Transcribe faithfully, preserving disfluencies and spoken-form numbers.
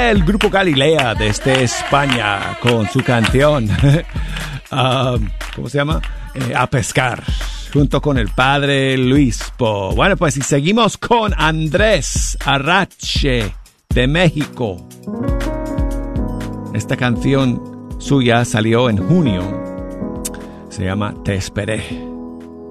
el grupo Galilea desde España con su canción uh, ¿cómo se llama? Eh, A Pescar, junto con el padre Luispo. Bueno, pues y seguimos con Andrés Arrache de México. Esta canción suya salió en junio. Se llama Te Esperé.